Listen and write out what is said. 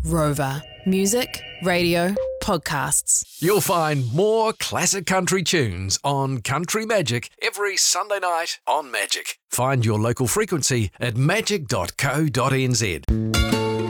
Rover. Music, radio, podcasts. You'll find more classic country tunes on Country Magic every Sunday night on Magic. Find your local frequency at magic.co.nz.